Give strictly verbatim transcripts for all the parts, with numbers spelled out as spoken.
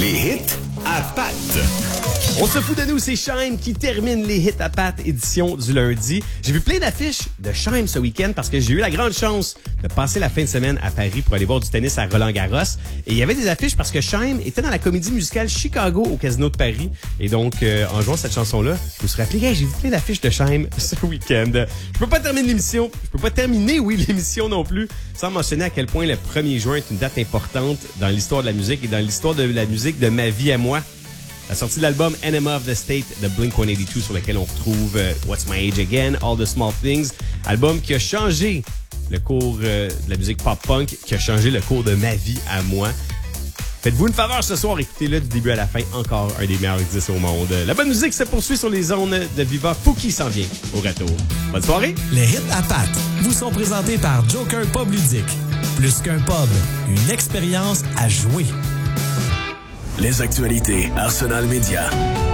Les hits à pattes. On se fout de nous, c'est Shime qui termine les hits à pattes édition du lundi. J'ai vu plein d'affiches de Shime ce week-end parce que j'ai eu la grande chance de passer la fin de semaine à Paris pour aller voir du tennis à Roland-Garros. Et il y avait des affiches parce que Shime était dans la comédie musicale Chicago au Casino de Paris. Et donc, euh, en jouant cette chanson-là, je me suis rappelé, hey, j'ai vu plein d'affiches de Shime ce week-end. Je peux pas terminer l'émission, je peux pas terminer, oui, l'émission non plus, sans mentionner à quel point le premier juin est une date importante dans l'histoire de la musique et dans l'histoire de la musique de ma vie à moi. La sortie de l'album Enema of the State de Blink cent quatre-vingt-deux sur lequel on retrouve euh, What's My Age Again, All the Small Things, album qui a changé le cours euh, de la musique pop-punk, qui a changé le cours de ma vie à moi. Faites-vous une faveur ce soir, écoutez-le du début à la fin, encore un des meilleurs dix au monde. La bonne musique se poursuit sur les ondes de Viva. Fouki s'en vient au retour. Bonne soirée! Les hits à pattes vous sont présentés par Joker Pub Ludique. Plus qu'un pub, une expérience à jouer. Les actualités Arsenal Média.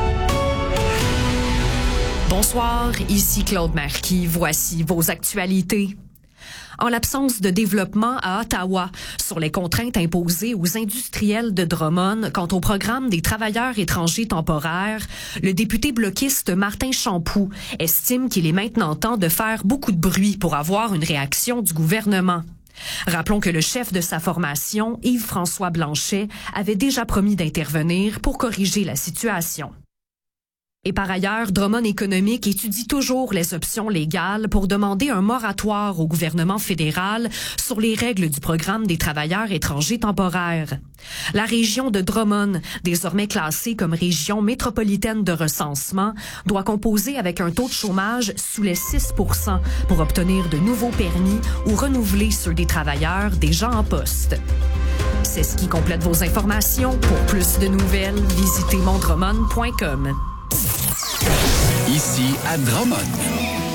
Bonsoir, ici Claude Marquis. Voici vos actualités. En l'absence de développement à Ottawa sur les contraintes imposées aux industriels de Drummond quant au programme des travailleurs étrangers temporaires, le député bloquiste Martin Champoux estime qu'il est maintenant temps de faire beaucoup de bruit pour avoir une réaction du gouvernement. Rappelons que le chef de sa formation, Yves-François Blanchet, avait déjà promis d'intervenir pour corriger la situation. Et par ailleurs, Drummond Économique étudie toujours les options légales pour demander un moratoire au gouvernement fédéral sur les règles du programme des travailleurs étrangers temporaires. La région de Drummond, désormais classée comme région métropolitaine de recensement, doit composer avec un taux de chômage sous les six pour cent pour obtenir de nouveaux permis ou renouveler ceux des travailleurs déjà en poste. C'est ce qui complète vos informations. Pour plus de nouvelles, visitez mon drummond point com. Ici à Drummond.